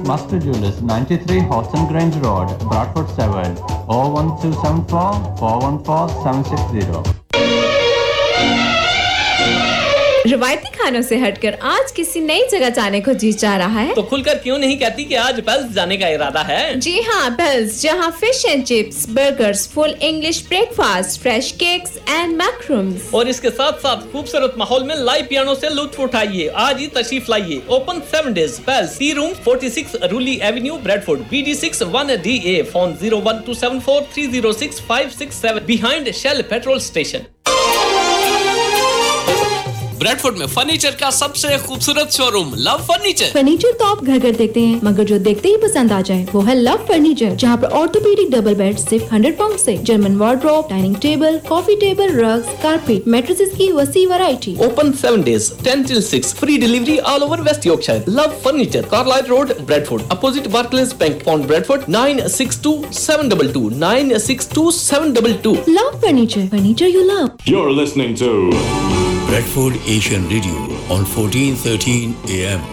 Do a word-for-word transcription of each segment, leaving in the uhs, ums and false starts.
Master Jewelers, ninety-three Horton Grange Road, Bradford seven, oh one two seven four, four one four seven six zero. روایتی کھانوں سے ہٹ کر آج کسی نئی جگہ جانے کو جی چاہ رہا ہے تو کھل کر کیوں نہیں کہتی کہ آج پیلس جانے کا ارادہ ہے؟ جی ہاں، پیلس، جہاں fish and chips, burgers, full English break fast, fresh cakes and میکرومز اور اس کے ساتھ ساتھ خوبصورت ماحول میں لائیو پیانو سے لطف اٹھائیے. آج ہی تشریف لائیے. Open seven days. Palace, T room forty six رولی avenue, Bradford, B D six one D A. Phone zero one to seven four three zero six five six seven, behind shell petrol station. Bradford میں furniture کا سب سے خوبصورت شو روم لو furniture. Furniture تو آپ گھر گھر دیکھتے ہیں، مگر جو دیکھتے ہی پسند آ جائے وہ ہے لو فرنیچر، جہاں پر آرتھوپیڈک ڈبل بیڈ صرف ہنڈریڈ پاؤنڈ سے، جرمن وارڈروب، ڈائننگ ٹیبل، کافی ٹیبل، رگز، کارپیٹ، میٹریسز کی وسیع variety. Open seven days, ten till six, free delivery all over waste Yorkshire. Love furniture, Carlyle road, Bradford, opposite بارکلیز bank, pound Bradford. Nine six to seven to to nine six to seven to to. Love furniture, furniture you love. You're listening to Bradford Asian Radio on fourteen thirteen A M.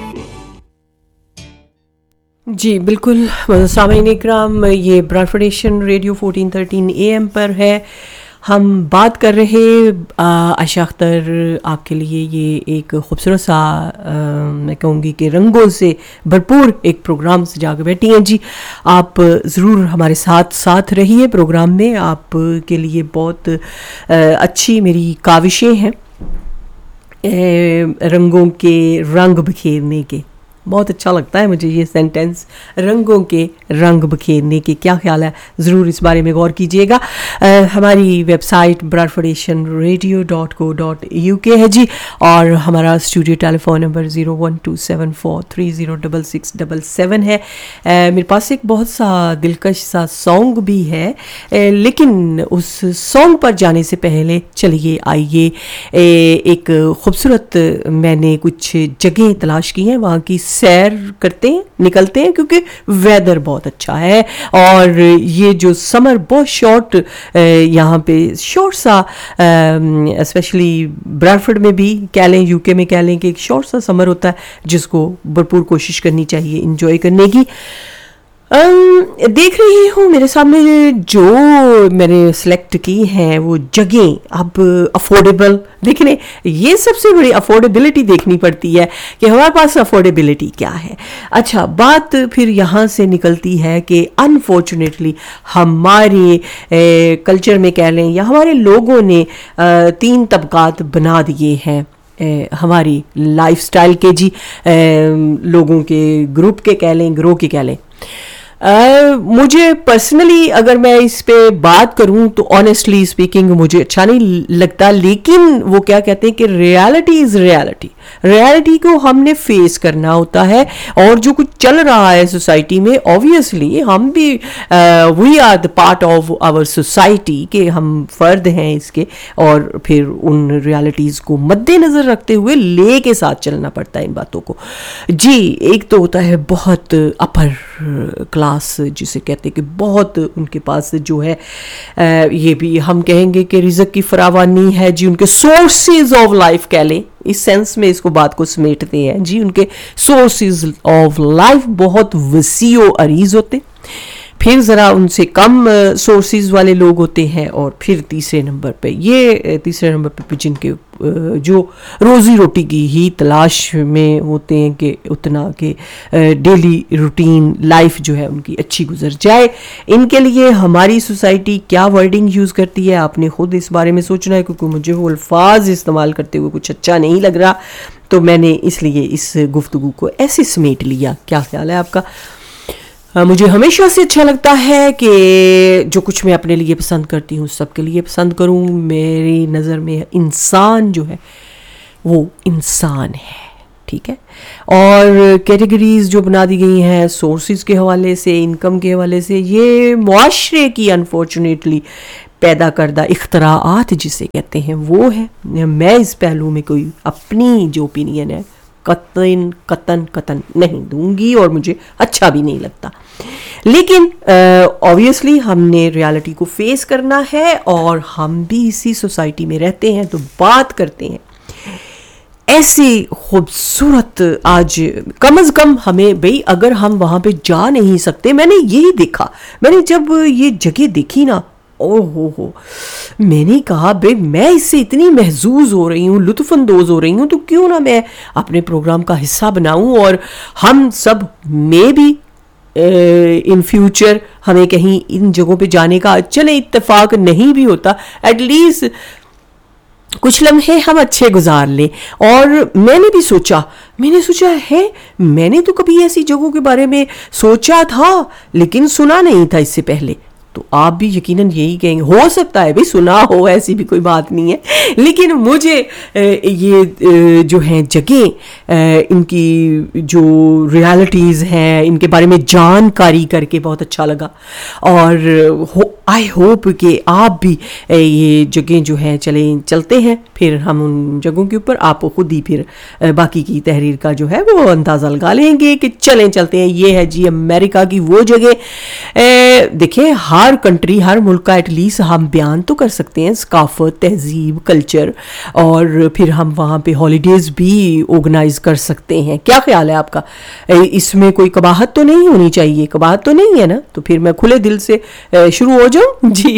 جی بالکل سامعین اکرام، یہ براڈفورڈ Asian radio fourteen thirteen A M پر ہے. ہم بات کر رہے عائشہ اختر آپ کے لیے یہ ایک خوبصورت سا میں کہوں گی کہ رنگوں سے بھرپور ایک پروگرام سجا کے بیٹھی ہیں. جی آپ ضرور ہمارے ساتھ ساتھ رہیے پروگرام میں. آپ کے لیے بہت اچھی میری کاوشیں ہیں رنگوں کے رنگ بکھیرنے کے. بہت اچھا لگتا ہے مجھے یہ سینٹینس، رنگوں کے رنگ بکھیرنے کے. کیا خیال ہے؟ ضرور اس بارے میں غور کیجیے گا. ہماری web site براڈفورڈ Asian radio dot کو ڈاٹ یو کے ہے جی، اور ہمارا studio tele phone number zero one to seven four three zero double six double seven ہے. میرے پاس ایک بہت سا دلکش سا سانگ بھی ہے، لیکن اس سانگ پر جانے سے پہلے چلیے آئیے ایک خوبصورت میں نے کچھ جگہیں تلاش کی ہیں، وہاں کی سیر کرتے ہیں، نکلتے ہیں، کیونکہ ویدر بہت اچھا ہے. اور یہ جو سمر بہت شارٹ یہاں پہ شارٹ سا اسپیشلی براڈفورڈ میں بھی کہہ لیں، یو کے میں کہہ لیں کہ ایک شارٹ سا سمر ہوتا ہے جس کو بھرپور کوشش کرنی چاہیے انجوائے کرنے کی. دیکھ رہی ہوں میرے سامنے جو میں نے سلیکٹ کی ہیں وہ جگہیں. اب افورڈیبل دیکھنے، یہ سب سے بڑی افورڈیبلٹی دیکھنی پڑتی ہے کہ ہمارے پاس افورڈیبلٹی کیا ہے. اچھا، بات پھر یہاں سے نکلتی ہے کہ انفارچونیٹلی ہمارے کلچر میں کہہ لیں یا ہمارے لوگوں نے تین طبقات بنا دیے ہیں ہماری لائف سٹائل کے. جی لوگوں کے گروپ کے کہہ لیں، گروہ کے کہہ لیں. Uh, مجھے پرسنلی اگر میں اس پہ بات کروں تو آنیسٹلی اسپیکنگ مجھے اچھا نہیں لگتا، لیکن وہ کیا کہتے ہیں کہ ریالٹی از ریالٹی. ریالٹی کو ہم نے فیس کرنا ہوتا ہے، اور جو کچھ چل رہا ہے سوسائٹی میں اوبویسلی ہم بھی we are the part of our society کہ ہم فرد ہیں اس کے، اور پھر ان ریالٹیز کو مد نظر رکھتے ہوئے لے کے ساتھ چلنا پڑتا ہے ان باتوں کو. جی ایک تو ہوتا ہے بہت اپر کلاس جسے کہتے ہیں کہ بہت ان کے پاس جو ہے یہ بھی ہم کہیں گے کہ رزق کی فراوانی ہے جی، ان کے سورسز آف لائف کہہ لیں، اس سینس میں اس کو بات کو سمیٹتے ہیں جی. ان کے سورسز آف لائف بہت وسیع و عریض ہوتے، پھر ذرا ان سے کم سورسز والے لوگ ہوتے ہیں، اور پھر تیسرے نمبر پہ یہ تیسرے نمبر پہ جن کے جو روزی روٹی کی ہی تلاش میں ہوتے ہیں کہ اتنا کہ ڈیلی روٹین لائف جو ہے ان کی اچھی گزر جائے. ان کے لیے ہماری سوسائٹی کیا ورڈنگ یوز کرتی ہے آپ نے خود اس بارے میں سوچنا ہے، کیونکہ مجھے وہ الفاظ استعمال کرتے ہوئے کچھ اچھا نہیں لگ رہا، تو میں نے اس لیے اس گفتگو کو ایسے سمیٹ لیا. کیا خیال ہے آپ کا؟ مجھے ہمیشہ سے اچھا لگتا ہے کہ جو کچھ میں اپنے لیے پسند کرتی ہوں سب کے لیے پسند کروں. میری نظر میں انسان جو ہے وہ انسان ہے، ٹھیک ہے. اور کیٹیگریز جو بنا دی گئی ہیں سورسز کے حوالے سے، انکم کے حوالے سے، یہ معاشرے کی انفارچونیٹلی پیدا کردہ اختراعات جسے کہتے ہیں وہ ہے. میں اس پہلو میں کوئی اپنی جو اوپینین ہے قطن قطن قطن نہیں دوں گی، اور مجھے اچھا بھی نہیں لگتا، لیکن اوبویسلی uh, ہم نے ریالٹی کو فیس کرنا ہے، اور ہم بھی اسی سوسائٹی میں رہتے ہیں تو بات کرتے ہیں. ایسی خوبصورت آج کم از کم ہمیں بھئی اگر ہم وہاں پہ جا نہیں سکتے, میں نے یہی دیکھا, میں نے جب یہ جگہ دیکھی نا, او ہو ہو میں نے کہا بھئی میں اس سے اتنی محظوظ ہو رہی ہوں, لطف اندوز ہو رہی ہوں, تو کیوں نہ میں اپنے پروگرام کا حصہ بناؤں اور ہم سب میں بھی ان فیوچر ہمیں کہیں ان جگہوں پہ جانے کا چلے اتفاق نہیں بھی ہوتا, ایٹ لیسٹ کچھ لمحے ہم اچھے گزار لیں. اور میں نے بھی سوچا میں نے سوچا ہے میں نے تو کبھی ایسی جگہوں کے بارے میں سوچا تھا لیکن سنا نہیں تھا اس سے پہلے. تو آپ بھی یقیناً یہی کہیں گے, ہو سکتا ہے بھی سنا ہو, ایسی بھی کوئی بات نہیں ہے, لیکن مجھے یہ جو ہیں جگہیں ان کی جو ریالٹیز ہیں ان کے بارے میں جانکاری کر کے بہت اچھا لگا. اور آئی ہوپ کہ آپ بھی یہ جگہیں جو ہیں چلیں چلتے ہیں, پھر ہم ان جگہوں کے اوپر آپ خود ہی پھر باقی کی تحریر کا جو ہے وہ اندازہ لگا لیں گے کہ چلیں چلتے ہیں. یہ ہے جی امریکہ کی وہ جگہ. دیکھیں ہر کنٹری ہر ملک کا ایٹ لیسٹ ہم بیان تو کر سکتے ہیں ثقافت, تہذیب, کلچر, اور پھر ہم وہاں پہ ہالیڈیز بھی آرگنائز کر سکتے ہیں. کیا خیال ہے آپ کا؟ اس میں کوئی قباحت تو نہیں ہونی چاہیے, قباحت تو نہیں ہے نا؟ تو پھر میں کھلے دل سے شروع ہو جاؤں. جی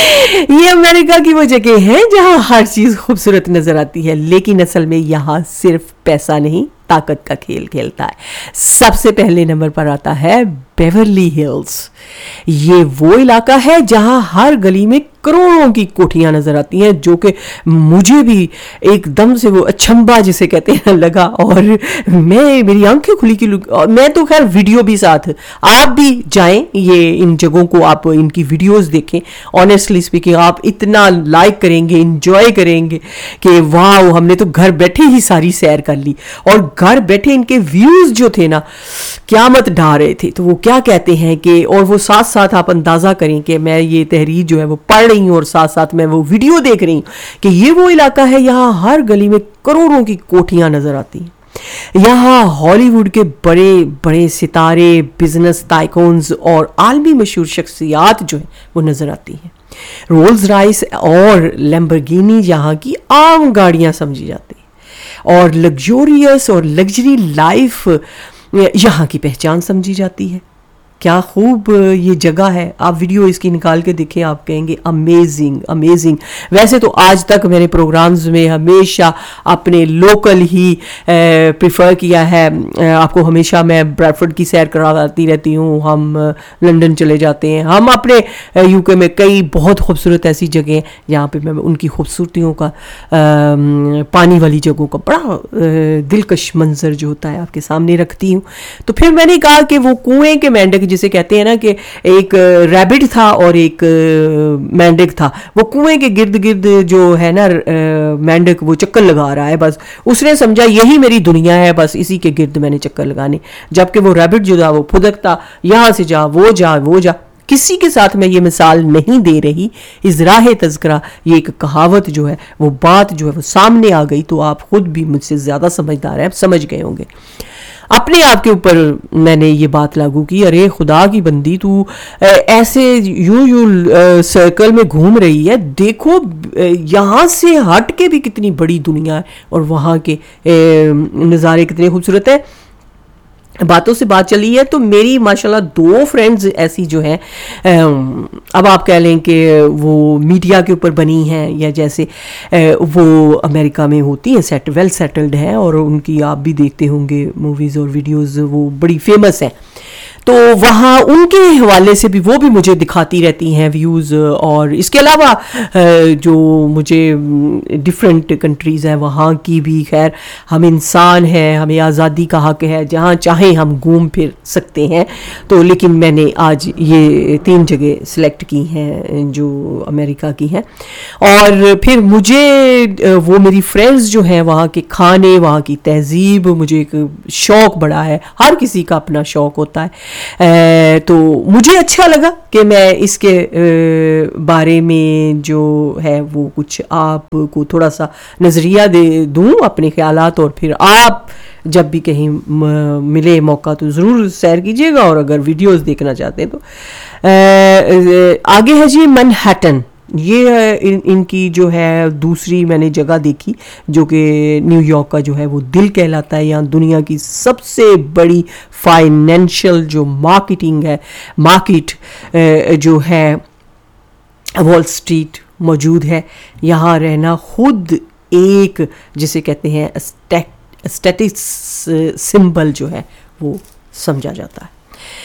یہ امریکہ کی وہ جگہ ہیں جہاں ہر چیز خوبصورت نظر آتی ہے, لیکن اصل میں یہاں صرف پیسہ نہیں طاقت کا کھیل کھیلتا ہے. سب سے پہلے نمبر پر آتا ہے بیورلی ہلز. یہ وہ علاقہ ہے جہاں ہر گلی میں کروڑوں کی کوٹھیاں نظر آتی ہیں, جو کہ مجھے بھی ایک دم سے وہ اچھمبا جسے کہتے ہیں لگا, اور میں میری آنکھیں کھلی کی, میں تو خیر ویڈیو بھی ساتھ, آپ بھی جائیں یہ ان جگہوں کو آپ ان کی ویڈیوز دیکھیں. آنیسٹلی اسپیکنگ آپ اتنا لائک کریں گے, انجوائے کریں گے کہ واو ہم نے تو گھر بیٹھے ہی ساری سیر کر لی, اور گھر بیٹھے ان کے ویوز جو تھے نا قیامت ڈھا رہے تھے. تو وہ کیا کہتے ہیں کہ, اور وہ ساتھ ساتھ آپ اندازہ کریں کہ میں یہ تحریر جو ہے وہ پڑھ رہی ہوں اور ساتھ ساتھ میں وہ ویڈیو دیکھ رہی ہوں کہ یہ وہ علاقہ ہے یہاں ہر گلی میں کروڑوں کی کوٹھیاں نظر آتی ہیں. یہاں ہالی ووڈ کے بڑے بڑے ستارے, بزنس تائکونز اور عالمی مشہور شخصیات جو ہیں وہ نظر آتی ہیں. رولز رائس اور لیمبرگینی یہاں کی عام گاڑیاں سمجھی جاتی ہیں, اور لگزوریس اور لگژری لائف یہاں کی پہچان سمجھی جاتی ہے. کیا خوب یہ جگہ ہے, آپ ویڈیو اس کی نکال کے دیکھیں, آپ کہیں گے امیزنگ امیزنگ. ویسے تو آج تک میرے پروگرامز میں ہمیشہ اپنے لوکل ہی پریفر کیا ہے, آپ کو ہمیشہ میں بریڈفورڈ کی سیر کراتی رہتی ہوں, ہم لنڈن چلے جاتے ہیں, ہم اپنے یو کے میں کئی بہت خوبصورت ایسی جگہیں ہیں جہاں پہ میں ان کی خوبصورتیوں کا, پانی والی جگہوں کا بڑا دلکش منظر جو ہوتا ہے آپ کے سامنے رکھتی ہوں. تو پھر میں نے کہا کہ وہ کنویں کے مینڈک جسے کہتے ہیں نا کہ ایک ریبٹ تھا اور ایک مینڈک تھا, وہ کنویں کے گرد گرد جو ہے نا مینڈک وہ چکر لگا رہا ہے, بس اس نے سمجھا یہی میری دنیا ہے, بس اسی کے گرد میں نے چکر لگانے. جبکہ وہ ریبٹ جو تھا وہ پھدکتا یہاں سے جا وہ جا وہ جا. کسی کے ساتھ میں یہ مثال نہیں دے رہی, اس راہ تذکرہ یہ ایک کہاوت جو ہے وہ بات جو ہے وہ سامنے آ گئی, تو آپ خود بھی مجھ سے زیادہ سمجھدار ہیں, آپ سمجھ گئے ہوں گے. اپنے آپ کے اوپر میں نے یہ بات لاگو کی, ارے خدا کی بندی تو ایسے یوں یوں سرکل میں گھوم رہی ہے, دیکھو یہاں سے ہٹ کے بھی کتنی بڑی دنیا ہے اور وہاں کے نظارے کتنے خوبصورت ہیں. باتوں سے بات چلی ہے تو میری ماشاءاللہ دو فرینڈز ایسی جو ہیں, اب آپ کہہ لیں کہ وہ میڈیا کے اوپر بنی ہیں یا جیسے وہ امریکہ میں ہوتی ہیں, سیٹ ویل سیٹلڈ ہیں, اور ان کی آپ بھی دیکھتے ہوں گے موویز اور ویڈیوز, وہ بڑی فیمس ہیں. تو وہاں ان کے حوالے سے بھی وہ بھی مجھے دکھاتی رہتی ہیں ویوز, اور اس کے علاوہ جو مجھے ڈفرینٹ کنٹریز ہیں وہاں کی بھی. خیر ہم انسان ہیں, ہمیں آزادی کا حق ہے, جہاں چاہیں ہم گھوم پھر سکتے ہیں. تو لیکن میں نے آج یہ تین جگہ سلیکٹ کی ہیں جو امریکہ کی ہیں, اور پھر مجھے وہ میری فرینڈز جو ہیں وہاں کے کھانے, وہاں کی تہذیب, مجھے ایک شوق بڑا ہے, ہر کسی کا اپنا شوق ہوتا ہے. تو مجھے اچھا لگا کہ میں اس کے بارے میں جو ہے وہ کچھ آپ کو تھوڑا سا نظریہ دے دوں اپنے خیالات, اور پھر آپ جب بھی کہیں ملے موقع تو ضرور سیر کیجیے گا, اور اگر ویڈیوز دیکھنا چاہتے ہیں تو آگے ہے جی منہٹن. یہ ہے ان, ان کی جو ہے دوسری میں نے جگہ دیکھی جو کہ نیو یارک کا جو ہے وہ دل کہلاتا ہے. یہاں دنیا کی سب سے بڑی فائنینشیل جو مارکیٹنگ ہے مارکیٹ جو ہے وال اسٹریٹ موجود ہے. یہاں رہنا خود ایک جسے کہتے ہیں اسٹیٹس سمبل جو ہے وہ سمجھا جاتا ہے.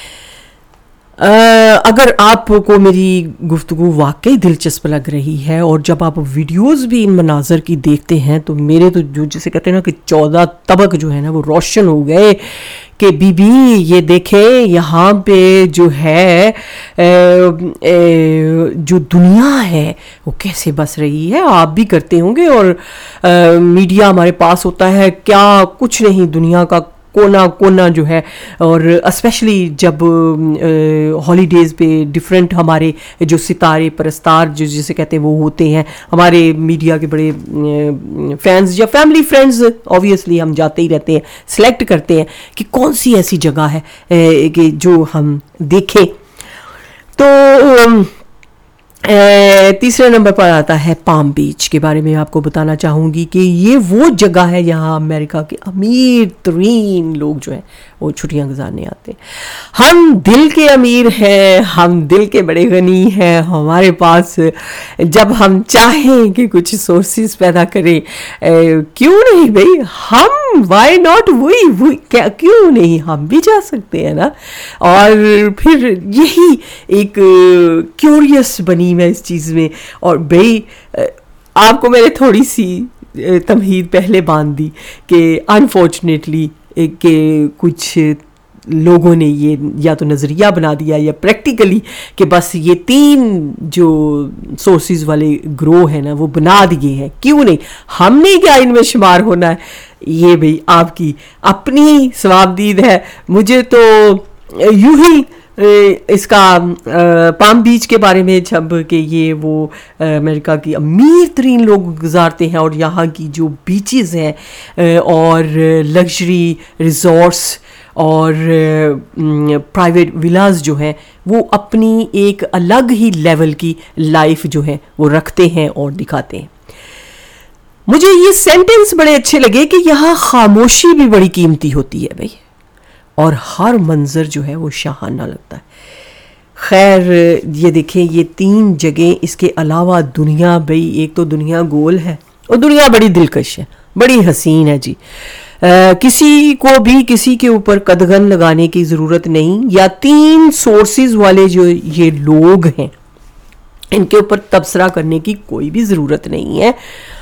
اگر آپ کو میری گفتگو واقعی دلچسپ لگ رہی ہے اور جب آپ ویڈیوز بھی ان مناظر کی دیکھتے ہیں تو میرے تو جو جسے کہتے ہیں نا کہ چودہ طبق جو ہے نا وہ روشن ہو گئے کہ بی بی یہ دیکھیں یہاں پہ جو ہے جو دنیا ہے وہ کیسے بس رہی ہے. آپ بھی کرتے ہوں گے اور میڈیا ہمارے پاس ہوتا ہے کیا کچھ نہیں دنیا کا کونا کونا جو ہے, اور اسپیشلی جب ہالیڈیز پہ ڈفرینٹ ہمارے جو ستارے پرستار جو جسے کہتے ہیں وہ ہوتے ہیں, ہمارے میڈیا کے بڑے فینس یا فیملی فرینڈز آبویسلی ہم جاتے ہی رہتے ہیں, سلیکٹ کرتے ہیں کہ کون سی ایسی جگہ ہے کہ جو ہم دیکھیں. تو تیسرے نمبر پر آتا ہے پام بیچ کے بارے میں آپ کو بتانا چاہوں گی کہ یہ وہ جگہ ہے یہاں امریکہ کے امیر ترین لوگ جو ہیں وہ چھٹیاں گزارنے آتے ہیں. ہم دل کے امیر ہیں, ہم دل کے بڑے غنی ہیں, ہمارے پاس جب ہم چاہیں کہ کچھ سورسز پیدا کریں کیوں نہیں بھائی ہم وائی ناٹ وہی وہی کیوں نہیں ہم بھی جا سکتے ہیں نا. اور پھر یہی ایک کیوریس بنی میں اس چیز میں. اور بھائی آپ کو میں نے تھوڑی سی تمہید پہلے باندھ دی کہ انفارچونیٹلی کہ کچھ لوگوں نے یہ یا تو نظریہ بنا دیا یا پریکٹیکلی کہ بس یہ تین جو سورسز والے گروہ ہیں نا وہ بنا دیے ہیں, کیوں نہیں ہم نے کیا ان میں شمار ہونا ہے. یہ بھائی آپ کی اپنی ثوابدید ہے. مجھے تو یوں ہی اس کا پام بیچ کے بارے میں جب کہ یہ وہ امریکہ کی امیر ترین لوگ گزارتے ہیں اور یہاں کی جو بیچز ہیں اور لگژری ریزورٹس اور پرائیویٹ ولاز جو ہیں وہ اپنی ایک الگ ہی لیول کی لائف جو ہے وہ رکھتے ہیں اور دکھاتے ہیں. مجھے یہ سینٹنس بڑے اچھے لگے کہ یہاں خاموشی بھی بڑی قیمتی ہوتی ہے بھائی, اور ہر منظر جو ہے وہ شاہانہ لگتا ہے. خیر یہ دیکھیں یہ تین جگہیں, اس کے علاوہ دنیا بھائی ایک تو دنیا گول ہے اور دنیا بڑی دلکش ہے, بڑی حسین ہے جی. آ, کسی کو بھی کسی کے اوپر قدغن لگانے کی ضرورت نہیں, یا تین سورسز والے جو یہ لوگ ہیں ان کے اوپر تبصرہ کرنے کی کوئی بھی ضرورت نہیں ہے.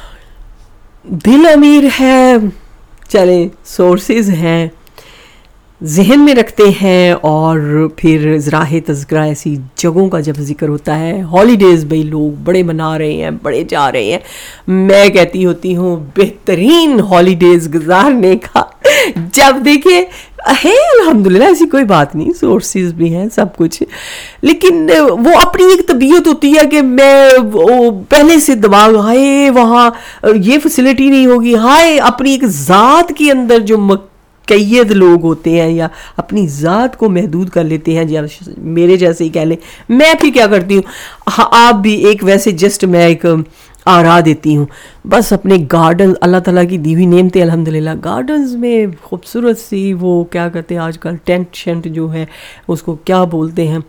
دل امیر ہے, چلیں سورسز ہیں, ذہن میں رکھتے ہیں. اور پھر ذراہ تذکرہ ایسی جگہوں کا جب ذکر ہوتا ہے, ہالیڈیز بھائی لوگ بڑے منا رہے ہیں, بڑے جا رہے ہیں. میں کہتی ہوتی ہوں بہترین ہالیڈیز گزارنے کا جب دیکھیں ہے الحمدللہ ایسی کوئی بات نہیں, سورسز بھی ہیں سب کچھ, لیکن وہ اپنی ایک طبیعت ہوتی ہے کہ میں پہلے سے دماغ ہائے وہاں یہ فیسلٹی نہیں ہوگی, ہائے اپنی ایک ذات کے اندر جو قید لوگ ہوتے ہیں یا اپنی ذات کو محدود کر لیتے ہیں, میرے جیسے ہی کہہ لیں. میں پھر کیا کرتی ہوں, آپ بھی ایک ویسے جسٹ میں ایک آرا دیتی ہوں, بس اپنے گارڈن اللہ تعالیٰ کی دی ہوئی نعمتیں الحمدللہ گارڈنز میں خوبصورت سی وہ کیا کہتے ہیں آج کل ٹینٹ شینٹ جو ہے اس کو کیا بولتے ہیں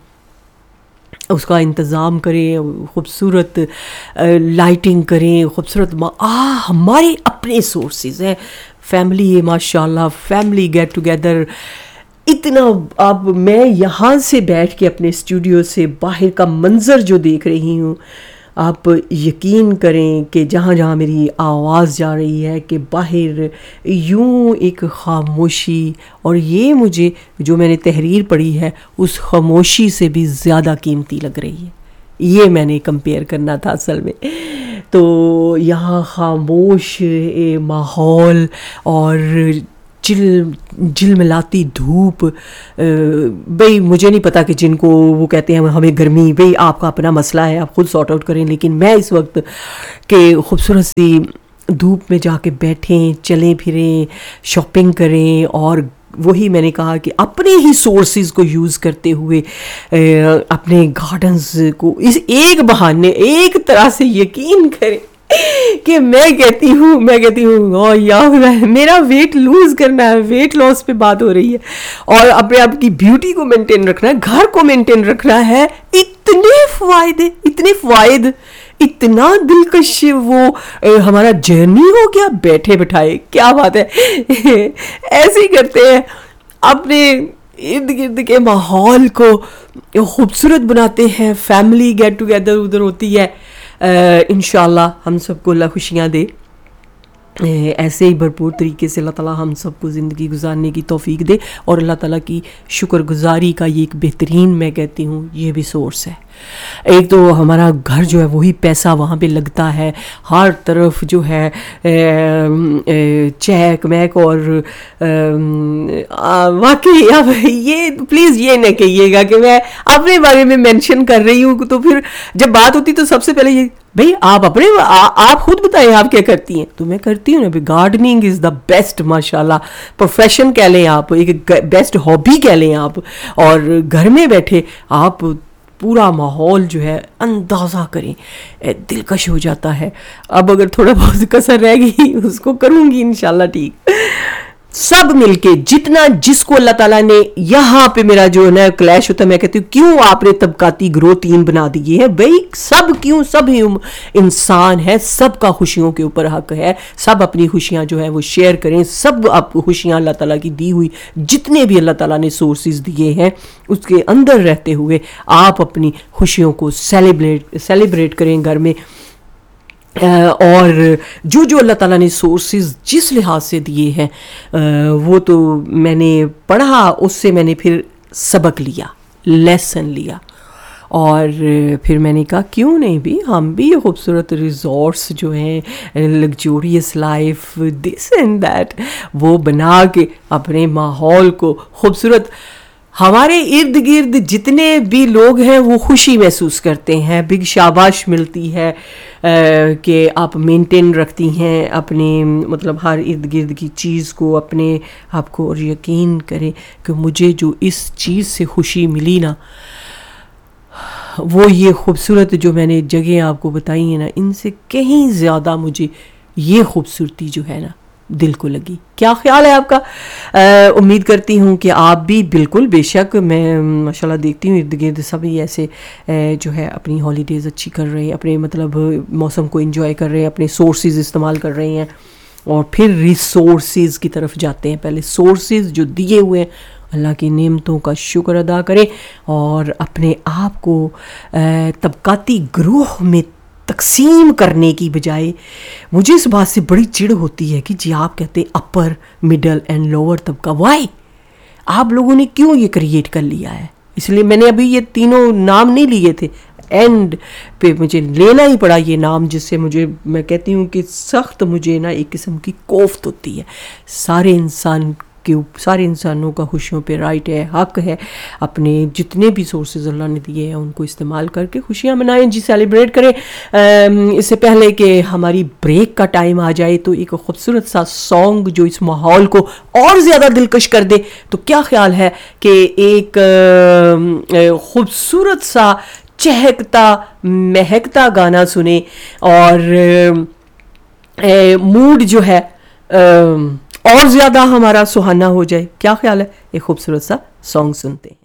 اس کا انتظام کریں, خوبصورت لائٹنگ کریں, خوبصورت آ ہمارے اپنے سورسز ہیں, فیملی ہے ماشاء اللہ, فیملی گیٹ ٹوگیدر اتنا. اب میں یہاں سے بیٹھ کے اپنے اسٹوڈیو سے باہر کا منظر جو دیکھ رہی ہوں, آپ یقین کریں کہ جہاں جہاں میری آواز جا رہی ہے کہ باہر یوں ایک خاموشی, اور یہ مجھے جو میں نے تحریر پڑھی ہے اس خاموشی سے بھی زیادہ قیمتی لگ رہی ہے. یہ میں نے کمپیئر کرنا تھا اصل میں. تو یہاں خاموش ماحول اور جل جھلملاتی دھوپ. بھئی مجھے نہیں پتا کہ جن کو وہ کہتے ہیں ہمیں گرمی, بھئی آپ کا اپنا مسئلہ ہے, آپ خود سارٹ آؤٹ کریں, لیکن میں اس وقت کہ خوبصورت سی دھوپ میں جا کے بیٹھیں, چلیں پھریں, شاپنگ کریں اور وہی میں نے کہا کہ اپنے ہی سورسز کو یوز کرتے ہوئے اپنے گارڈنز کو اس ایک بہانے ایک طرح سے یقین کریں کہ میں کہتی ہوں میں کہتی ہوں او یار میرا ویٹ لوز کرنا ہے, ویٹ لاس پہ بات ہو رہی ہے, اور اپنے آپ کی بیوٹی کو مینٹین رکھنا ہے, گھر کو مینٹین رکھنا ہے. اتنے فائدے اتنے فوائد اتنا دلکش وہ ہمارا جرنی ہو گیا بیٹھے بٹھائے. کیا بات ہے. ایسے ہی کرتے ہیں, اپنے ارد گرد کے ماحول کو خوبصورت بناتے ہیں. فیملی گیٹ ٹوگیدر ادھر ہوتی ہے. انشاءاللہ ہم سب کو اللہ خوشیاں دے, ایسے ہی بھرپور طریقے سے اللہ تعالیٰ ہم سب کو زندگی گزارنے کی توفیق دے, اور اللہ تعالیٰ کی شکر گزاری کا یہ ایک بہترین میں کہتی ہوں یہ بھی سورس ہے. ایک تو ہمارا گھر جو ہے وہی پیسہ وہاں پہ لگتا ہے, ہر طرف جو ہے چہک مہک, اور واقعی اب یہ پلیز یہ نہ کہیے گا کہ میں اپنے بارے میں مینشن کر رہی ہوں, تو پھر جب بات ہوتی تو سب سے پہلے یہ بھئی آپ اپنے آپ خود بتائیں آپ کیا کرتی ہیں. تو میں کرتی ہوں نا, گارڈننگ از دا بیسٹ ماشاء اللہ پروفیشن کہہ لیں آپ, ایک بیسٹ ہابی کہہ لیں آپ, اور گھر میں بیٹھے آپ پورا ماحول جو ہے اندازہ کریں, دلکش ہو جاتا ہے. اب اگر تھوڑا بہت کسر رہ گئی اس کو کروں گی انشاءاللہ. ٹھیک, سب مل کے جتنا جس کو اللہ تعالیٰ نے, یہاں پہ میرا جو ہے نا کلیش ہوتا ہے, میں کہتی ہوں کیوں آپ نے طبقاتی گروہ تین بنا دیے ہیں بھائی, سب کیوں, سب انسان ہے, سب کا خوشیوں کے اوپر حق ہے, سب اپنی خوشیاں جو ہے وہ شیئر کریں. سب آپ خوشیاں اللہ تعالیٰ کی دی ہوئی جتنے بھی اللہ تعالیٰ نے سورسز دیے ہیں اس کے اندر رہتے ہوئے آپ اپنی خوشیوں کو سیلیبریٹ سیلیبریٹ کریں گھر میں. اور جو جو اللہ تعالیٰ نے سورسز جس لحاظ سے دیے ہیں وہ تو میں نے پڑھا, اس سے میں نے پھر سبق لیا, لیسن لیا, اور پھر میں نے کہا کیوں نہیں بھی ہم بھی خوبصورت ریزورٹس جو ہیں, luxurious life this and that, وہ بنا کے اپنے ماحول کو خوبصورت, ہمارے ارد گرد جتنے بھی لوگ ہیں وہ خوشی محسوس کرتے ہیں, بگ شاباش ملتی ہے کہ آپ مینٹین رکھتی ہیں اپنے مطلب ہر ارد گرد کی چیز کو اپنے آپ کو, اور یقین کریں کہ مجھے جو اس چیز سے خوشی ملی نا, وہ یہ خوبصورت جو میں نے جگہیں آپ کو بتائی ہیں نا, ان سے کہیں زیادہ مجھے یہ خوبصورتی جو ہے نا دل کو لگی. کیا خیال ہے آپ کا؟ امید کرتی ہوں کہ آپ بھی بالکل, بے شک میں ماشاءاللہ دیکھتی ہوں ارد گرد سبھی ایسے جو ہے اپنی ہالیڈیز اچھی کر رہے ہیں, اپنے مطلب موسم کو انجوائے کر رہے ہیں, اپنے سورسز استعمال کر رہے ہیں, اور پھر ریسورسز کی طرف جاتے ہیں. پہلے سورسز جو دیے ہوئے ہیں اللہ کی نعمتوں کا شکر ادا کریں, اور اپنے آپ کو طبقاتی گروہ میں تقسیم کرنے کی بجائے, مجھے اس بات سے بڑی چڑ ہوتی ہے کہ جی آپ کہتے ہیں اپر مڈل اینڈ لوور طبقہ, وائی آپ لوگوں نے کیوں یہ کریٹ کر لیا ہے؟ اس لیے میں نے ابھی یہ تینوں نام نہیں لیے تھے, اینڈ پہ مجھے لینا ہی پڑا یہ نام, جس سے مجھے میں کہتی ہوں کہ سخت مجھے نا ایک قسم کی کوفت ہوتی ہے. سارے انسان کہ سارے انسانوں کا خوشیوں پہ رائٹ ہے, حق ہے, اپنے جتنے بھی سورسز اللہ نے دیے ہیں ان کو استعمال کر کے خوشیاں منائیں, جی سیلیبریٹ کریں. اس سے پہلے کہ ہماری بریک کا ٹائم آ جائے تو ایک خوبصورت سا سانگ جو اس ماحول کو اور زیادہ دلکش کر دے, تو کیا خیال ہے کہ ایک خوبصورت سا چہکتا مہکتا گانا سنیں اور موڈ جو ہے اور زیادہ ہمارا سہانا ہو جائے. کیا خیال ہے؟ ایک خوبصورت سا سانگ سنتے ہیں.